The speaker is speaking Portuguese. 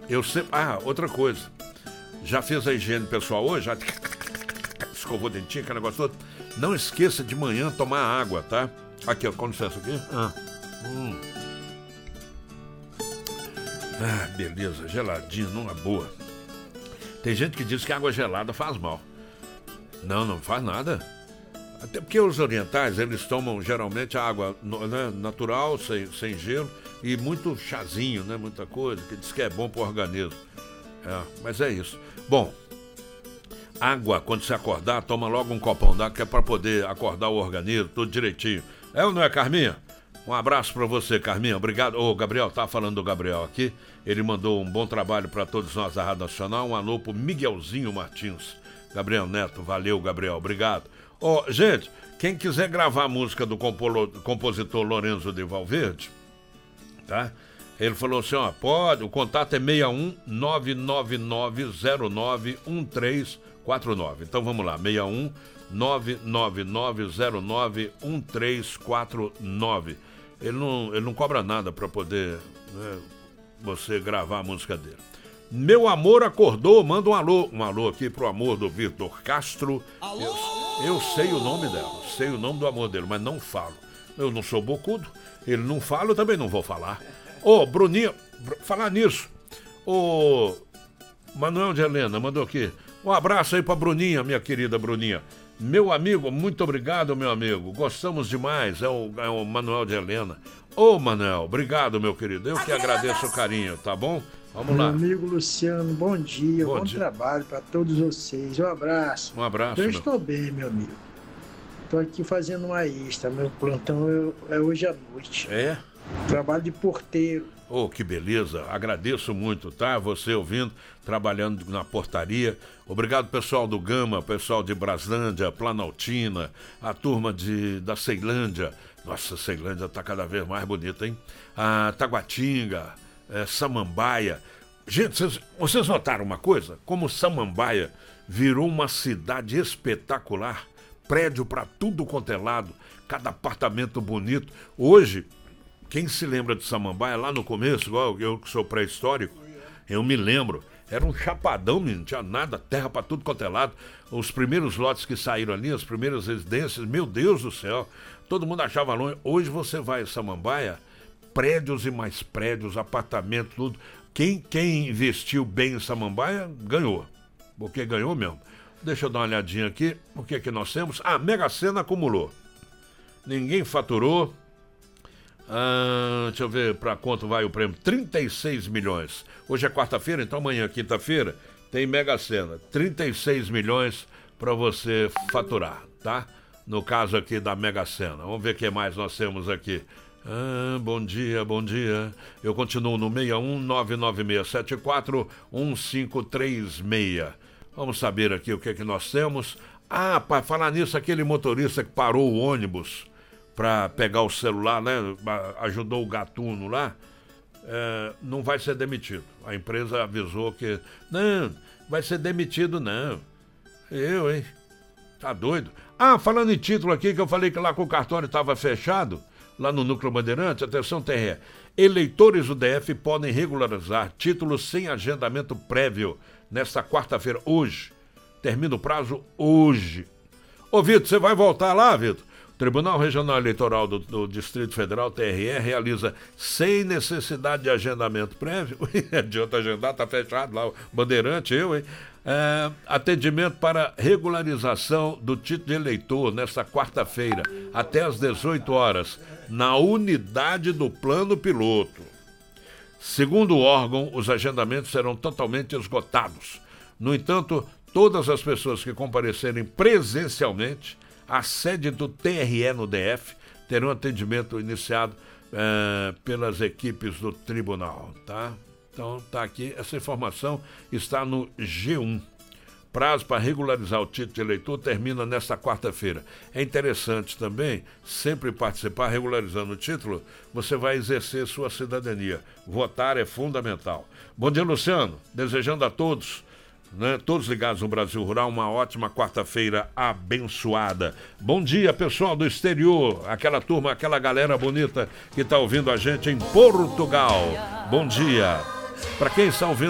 Eu sempre... outra coisa. Já fez a higiene pessoal hoje? Já escovou o dentinho, aquele negócio todo? Não esqueça de manhã tomar água, tá? Aqui, ó, com licença aqui. Beleza, geladinho, numa boa. Tem gente que diz que água gelada faz mal. Não faz nada. Até porque os orientais, eles tomam geralmente água natural, sem gelo, e muito chazinho, né? Muita coisa, que diz que é bom pro organismo. Mas é isso. Bom, água, quando você acordar, toma logo um copão d'água, que é para poder acordar o organismo, tudo direitinho. É ou não é, Carminha? Um abraço para você, Carminha. Obrigado. Ô, Gabriel, tá falando do Gabriel aqui. Ele mandou um bom trabalho para todos nós da Rádio Nacional. Um alô pro Miguelzinho Martins. Gabriel Neto, valeu, Gabriel. Obrigado. Gente, quem quiser gravar a música do compositor Lorenzo de Valverde, tá? Ele falou assim, pode, o contato é 61 999091349. Então vamos lá, 61 999091349. Ele não cobra nada para poder, né, você gravar a música dele. Meu amor acordou, manda um alô aqui pro amor do Vitor Castro. Eu sei o nome dela, sei o nome do amor dele, mas não falo. Eu não sou bocudo, ele não fala, eu também não vou falar. Bruninha, falar nisso, Manuel de Helena mandou aqui, um abraço aí pra Bruninha, minha querida Bruninha. Meu amigo, muito obrigado, meu amigo, gostamos demais, é o Manuel de Helena. Manuel, obrigado, meu querido, eu que agradeço o carinho, tá bom? Vamos lá. Meu amigo Luciano, bom dia, bom trabalho para todos vocês, um abraço. Um abraço. Eu estou bem, meu amigo. Estou aqui fazendo uma extra, meu plantão é hoje à noite. É? Trabalho de porteiro. Que beleza, agradeço muito, tá? Você ouvindo, trabalhando na portaria. Obrigado, pessoal do Gama, pessoal de Braslândia, Planaltina, a turma da Ceilândia. Nossa, Ceilândia tá cada vez mais bonita, hein? A Taguatinga, Samambaia. Gente, vocês notaram uma coisa? Como Samambaia virou uma cidade espetacular, prédio para tudo quanto é lado, cada apartamento bonito. Hoje, quem se lembra de Samambaia lá no começo, igual eu que sou pré-histórico, eu me lembro, era um chapadão, não tinha nada, terra para tudo quanto é lado. Os primeiros lotes que saíram ali, as primeiras residências, meu Deus do céu, todo mundo achava longe. Hoje você vai em Samambaia, prédios e mais prédios, apartamentos, tudo. Quem investiu bem em Samambaia, ganhou. Porque ganhou mesmo. Deixa eu dar uma olhadinha aqui. O que é que nós temos? Mega Sena acumulou. Ninguém faturou. Deixa eu ver para quanto vai o prêmio. 36 milhões. Hoje é quarta-feira, então amanhã, quinta-feira, tem Mega Sena. 36 milhões para você faturar, tá? No caso aqui da Mega Sena. Vamos ver o que mais nós temos aqui. Bom dia. Eu continuo no 61 99674 1536. Vamos saber aqui o que é que nós temos. Para falar nisso, aquele motorista que parou o ônibus para pegar o celular, né? Ajudou o gatuno lá, não vai ser demitido. A empresa avisou que não vai ser demitido, não. Hein? Tá doido? Falando em título aqui, que eu falei que lá com o cartório estava fechado, lá no Núcleo Bandeirante, atenção, TRE. Eleitores do DF podem regularizar títulos sem agendamento prévio nesta quarta-feira, hoje. Termina o prazo hoje. Vitor, você vai voltar lá, Vitor? O Tribunal Regional Eleitoral do Distrito Federal, TRE, realiza sem necessidade de agendamento prévio. Adianta agendar, tá fechado lá o Bandeirante, hein? Atendimento para regularização do título de eleitor nesta quarta-feira, até às 18 horas, na unidade do plano piloto. Segundo o órgão, os agendamentos serão totalmente esgotados. No entanto, todas as pessoas que comparecerem presencialmente à sede do TRE no DF terão atendimento iniciado pelas equipes do tribunal, tá? Então tá aqui, essa informação está no G1. Prazo para regularizar o título de eleitor termina nesta quarta-feira. É interessante também sempre participar, regularizando o título, você vai exercer sua cidadania. Votar é fundamental. Bom dia, Luciano. Desejando a todos, né, todos ligados no Brasil Rural, uma ótima quarta-feira abençoada. Bom dia, pessoal do exterior, aquela turma, aquela galera bonita que está ouvindo a gente em Portugal. Bom dia. Para quem está ouvindo